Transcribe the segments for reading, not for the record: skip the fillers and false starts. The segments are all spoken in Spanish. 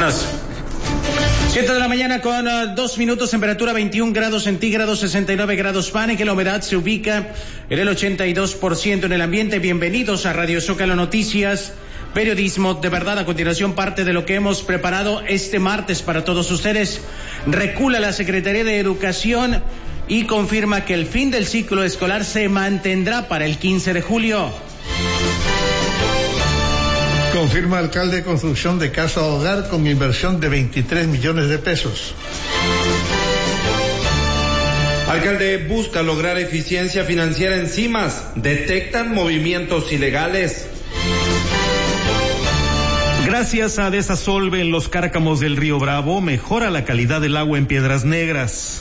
Buenas. 7 de la mañana con 2 minutos, temperatura 21 grados centígrados, 69 grados Fahrenheit, que la humedad se ubica en el 82% en el ambiente. Bienvenidos a Radio Zócalo Noticias, periodismo de verdad. A continuación, parte de lo que hemos preparado este martes para todos ustedes. Recula la Secretaría de Educación y confirma que el fin del ciclo escolar se mantendrá para el 15 de julio. Confirma alcalde construcción de casa hogar con inversión de 23 millones de pesos. Alcalde busca lograr eficiencia financiera en CIMAS. Detectan movimientos ilegales. Gracias a Desasolve en los cárcamos del río Bravo, mejora la calidad del agua en Piedras Negras.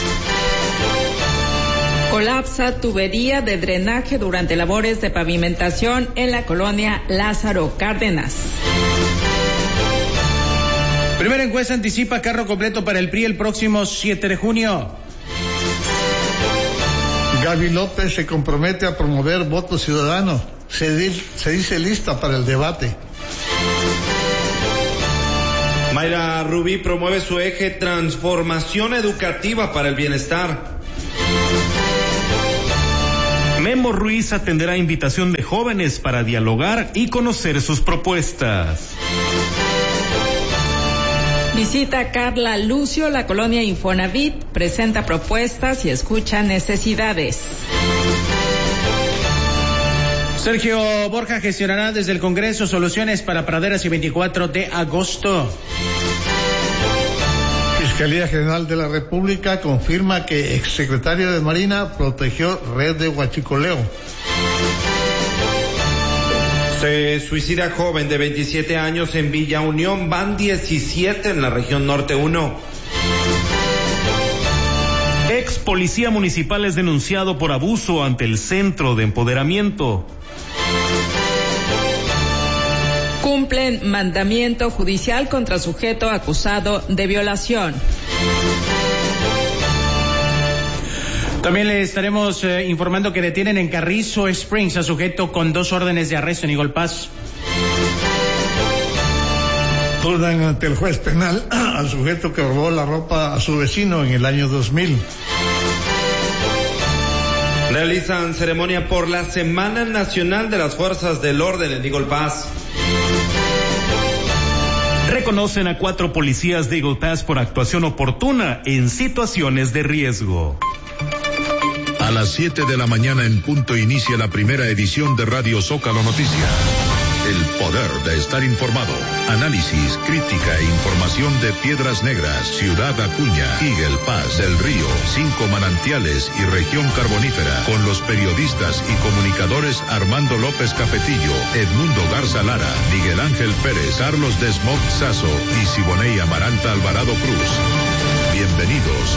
Colapsa tubería de drenaje durante labores de pavimentación en la colonia Lázaro Cárdenas. Primera encuesta anticipa carro completo para el PRI el próximo 7 de junio. Gaby López se compromete a promover voto ciudadano. Se dice lista para el debate. Mayra Rubí promueve su eje transformación educativa para el bienestar. Memo Ruiz atenderá invitación de jóvenes para dialogar y conocer sus propuestas. Visita Carla Lucio la colonia Infonavit, presenta propuestas y escucha necesidades. Sergio Borja gestionará desde el Congreso soluciones para praderas y 24 de agosto. Fiscalía General de la República confirma que exsecretario de Marina protegió red de huachicoleo. Se suicida joven de 27 años en Villa Unión, van 17 en la región Norte 1. Ex policía municipal es denunciado por abuso ante el Centro de Empoderamiento. Cumplen mandamiento judicial contra sujeto acusado de violación. También le estaremos informando que detienen en Carrizo Springs a sujeto con 2 órdenes de arresto en Eagle Pass. Turnan ante el juez penal al sujeto que robó la ropa a su vecino en el año 2000. Realizan ceremonia por la Semana Nacional de las Fuerzas del Orden en Eagle Pass. Reconocen a 4 policías de Eagle Pass por actuación oportuna en situaciones de riesgo. A las 7 de la mañana en punto inicia la primera edición de Radio Zócalo Noticias. El poder de estar informado. Análisis, crítica e información de Piedras Negras, Ciudad Acuña, Eagle Pass, El Río, 5 Manantiales y Región Carbonífera, con los periodistas y comunicadores Armando López Capetillo, Edmundo Garza Lara, Miguel Ángel Pérez, Carlos Desmond Sazo y Siboney Amaranta Alvarado Cruz. Bienvenidos.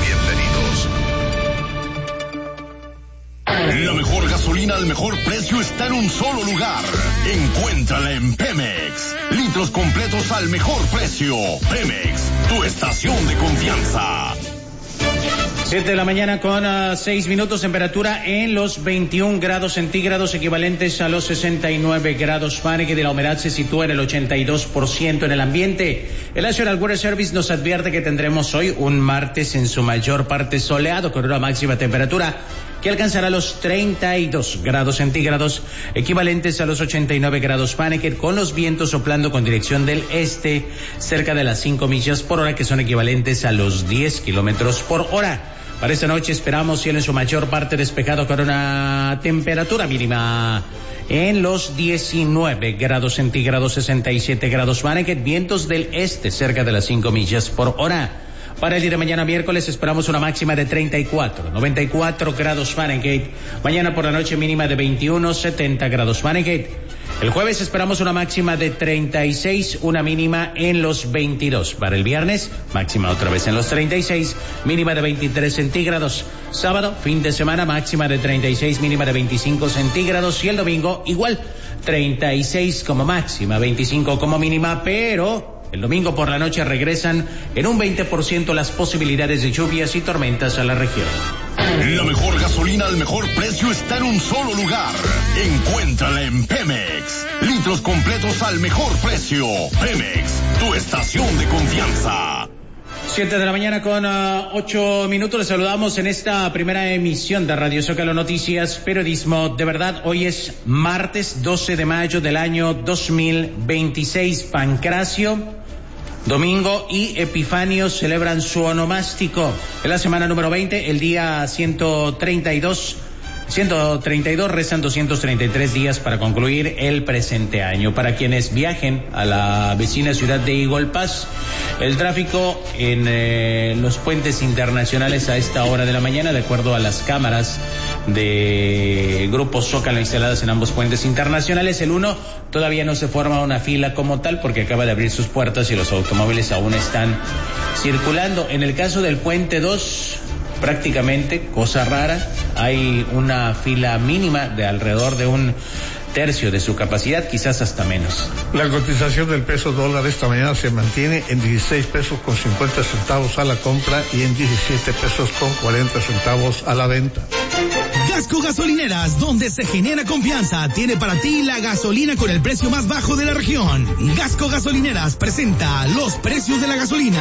La mejor gasolina al mejor precio está en un solo lugar. Encuéntrala en Pemex. Litros completos al mejor precio. Pemex, tu estación de confianza. 7 de la mañana con 6 minutos, temperatura en los 21 grados centígrados, equivalentes a los 69 grados Fahrenheit. La humedad se sitúa en el 82% en el ambiente. El National Weather Service nos advierte que tendremos hoy un martes en su mayor parte soleado, con una máxima temperatura que alcanzará los 32 grados centígrados, equivalentes a los 89 grados Fahrenheit, con los vientos soplando con dirección del este, cerca de las 5 millas por hora, que son equivalentes a los 10 kilómetros por hora. Para esta noche esperamos cielo en su mayor parte despejado, con una temperatura mínima en los 19 grados centígrados, 67 grados Fahrenheit, vientos del este cerca de las 5 millas por hora. Para el día de mañana miércoles esperamos una máxima de 94 grados Fahrenheit. Mañana por la noche mínima de 21, 70 grados Fahrenheit. El jueves esperamos una máxima de 36, una mínima en los 22. Para el viernes, máxima otra vez en los 36, mínima de 23 centígrados. Sábado, fin de semana, máxima de 36, mínima de 25 centígrados. Y el domingo, igual, 36 como máxima, 25 como mínima, pero el domingo por la noche regresan en un 20% las posibilidades de lluvias y tormentas a la región. La mejor gasolina al mejor precio está en un solo lugar. Encuéntrala en Pemex. Litros completos al mejor precio. Pemex, tu estación de confianza. 7 de la mañana con 8 minutos. Les saludamos en esta primera emisión de Radio Zócalo Noticias, periodismo de verdad. Hoy es martes 12 de mayo del año 2026. Pancracio, Domingo y Epifanio celebran su onomástico. En la semana número 20, el día 132, restan 233 días para concluir el presente año. Para quienes viajen a la vecina ciudad de Igolpaz, el tráfico en los puentes internacionales a esta hora de la mañana, de acuerdo a las cámaras de Grupo Zócalo instaladas en ambos puentes internacionales, el 1 todavía no se forma una fila como tal porque acaba de abrir sus puertas y los automóviles aún están circulando. En el caso del puente 2, prácticamente, cosa rara, hay una fila mínima de alrededor de un tercio de su capacidad, quizás hasta menos. La cotización del peso dólar esta mañana se mantiene en 16 pesos con 50 centavos a la compra y en 17 pesos con 40 centavos a la venta. Gasco Gasolineras, donde se genera confianza, tiene para ti la gasolina con el precio más bajo de la región. Gasco Gasolineras presenta los precios de la gasolina.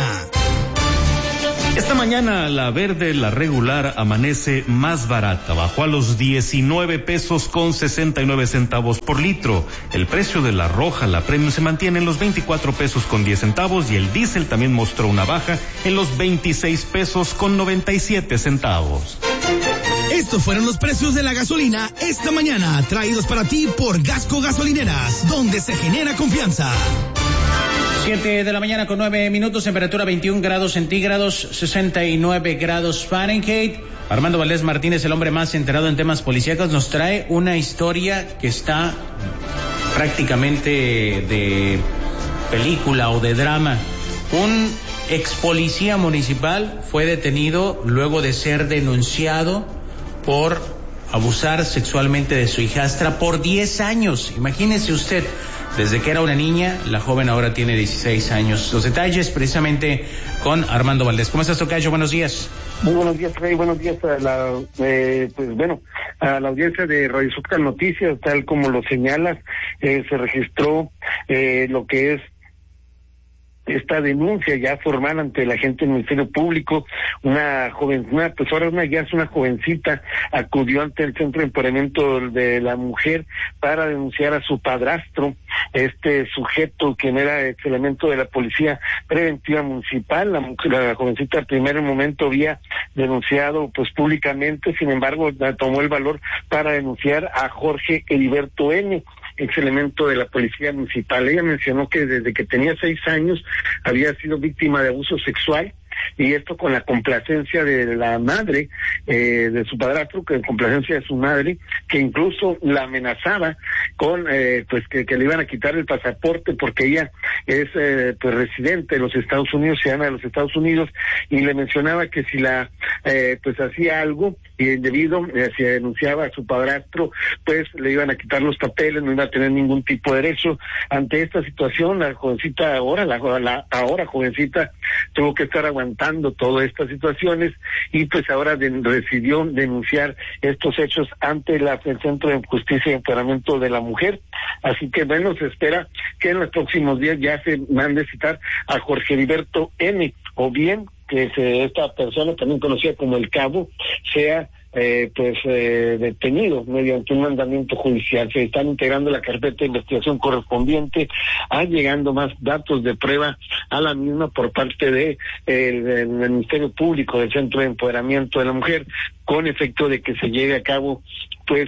Esta mañana la verde, la regular, amanece más barata, bajó a los 19 pesos con 69 centavos por litro. El precio de la roja, la premium, se mantiene en los 24 pesos con 10 centavos y el diésel también mostró una baja en los 26 pesos con 97 centavos. Estos fueron los precios de la gasolina esta mañana, traídos para ti por Gasco Gasolineras, donde se genera confianza. 7 de la mañana con 9 minutos, temperatura 21 grados centígrados, 69 grados Fahrenheit. Armando Valdés Martínez, el hombre más enterado en temas policíacos, nos trae una historia que está prácticamente de película o de drama. Un ex policía municipal fue detenido luego de ser denunciado por abusar sexualmente de su hijastra por 10 años. Imagínese usted. Desde que era una niña, la joven ahora tiene 16 años. Los detalles precisamente con Armando Valdés. ¿Cómo estás, tocayo? Buenos días. Muy buenos días, Rey. Buenos días a la audiencia de Radio Zócalo Noticias. Tal como lo señalas, se registró lo que es esta denuncia ya formal ante la gente del Ministerio Público. Una jovencita acudió ante el Centro de Empoderamiento de la Mujer para denunciar a su padrastro, este sujeto quien era ex elemento de la Policía Preventiva Municipal. La jovencita al primer momento había denunciado pues públicamente, sin embargo tomó el valor para denunciar a Jorge Heriberto N., ex elemento de la Policía Municipal. Ella mencionó que desde que tenía 6 años había sido víctima de abuso sexual, y esto con la complacencia de la madre de su padrastro, con complacencia de su madre, que incluso la amenazaba con que le iban a quitar el pasaporte porque ella es residente de los Estados Unidos, ciudadana de los Estados Unidos, y le mencionaba que si la hacía algo indebido, si denunciaba a su padrastro, pues le iban a quitar los papeles, no iba a tener ningún tipo de derecho. Ante esta situación, la jovencita jovencita tuvo que estar aguantando todas estas situaciones y pues ahora decidió denunciar estos hechos ante el Centro de Justicia y Empoderamiento de la Mujer. Así que bueno, se espera que en los próximos días ya se mande citar a Jorge Heriberto N., o bien que esta persona, también conocida como el Cabo, sea detenido mediante un mandamiento judicial. Se están integrando la carpeta de investigación correspondiente, llegando más datos de prueba a la misma por parte del Ministerio Público, del Centro de Empoderamiento de la Mujer, con efecto de que se lleve a cabo pues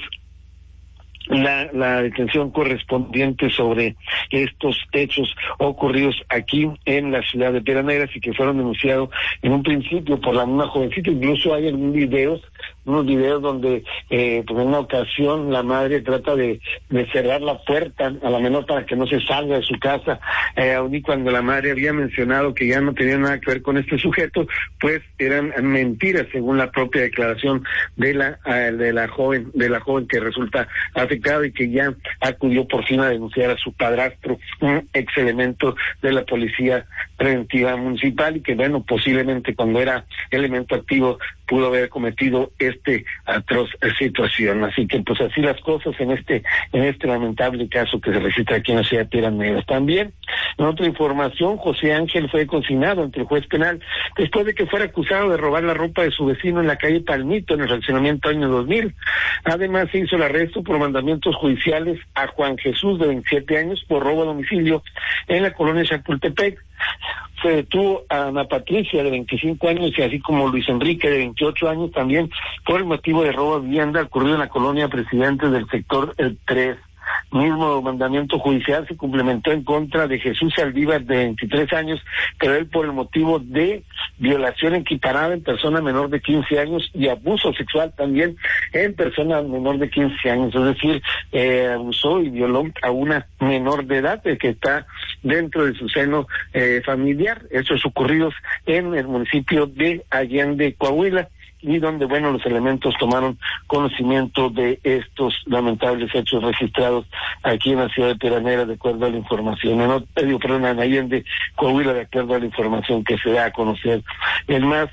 la detención correspondiente sobre estos hechos ocurridos aquí en la ciudad de Piedras Negras y que fueron denunciados en un principio por la misma jovencita. Incluso hay unos videos donde en una ocasión la madre trata de cerrar la puerta a la menor para que no se salga de su casa, aun y cuando la madre había mencionado que ya no tenía nada que ver con este sujeto, pues eran mentiras según la propia declaración de la joven que resulta afectada y que ya acudió por fin a denunciar a su padrastro, un ex elemento de la Policía Preventiva Municipal, y que bueno, posiblemente cuando era elemento activo pudo haber cometido atroz situación. Así que pues así las cosas en este lamentable caso que se registra aquí en la ciudad de Piedras Negras. También, en otra información, José Ángel fue consignado ante el juez penal después de que fuera acusado de robar la ropa de su vecino en la calle Palmito, en el fraccionamiento año 2000. Además, se hizo el arresto por mandamientos judiciales a Juan Jesús, de 27 años, por robo a domicilio en la colonia Chapultepec. Se detuvo a Ana Patricia, de 25 años, y así como Luis Enrique, de 28 años, también por el motivo de robo a vivienda ocurrido en la colonia Presidentes del sector 3. Mismo mandamiento judicial se complementó en contra de Jesús Saldívar, de 23 años, pero él por el motivo de violación equiparada en persona menor de 15 años y abuso sexual también en persona menor de 15 años, es decir, abusó y violó a una menor de edad que está dentro de su seno familiar. Hechos ocurridos en el municipio de Allende, Coahuila, y donde, bueno, los elementos tomaron conocimiento de estos lamentables hechos registrados aquí en la ciudad de Piedras Negras, de acuerdo a la información, en Allende, Coahuila, de acuerdo a la información que se da a conocer. El más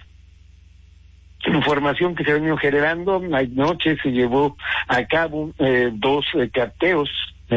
información que se ha venido generando, anoche se llevó a cabo 2 cateos,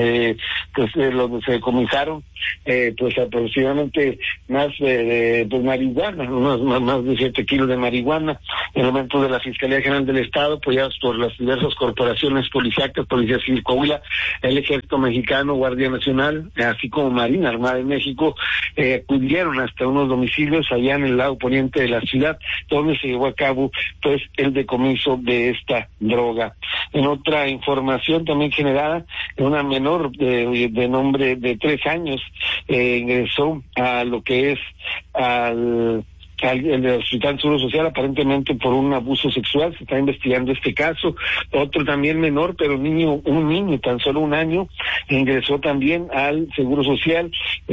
donde se decomisaron pues aproximadamente más pues marihuana, más de 7 kilos de marihuana, elementos de la Fiscalía General del Estado, apoyados por las diversas corporaciones policíacas, Policía Civil Coahuila, el Ejército Mexicano, Guardia Nacional, así como Marina Armada de México, acudieron hasta unos domicilios allá en el lado poniente de la ciudad, donde se llevó a cabo pues el decomiso de esta droga. En otra información también generada, una menor de nombre de 3 años ingresó a lo que es el Hospital Seguro Social, aparentemente por un abuso sexual. Se está investigando este caso. Otro también menor, pero un niño tan solo 1 año, ingresó también al Seguro Social.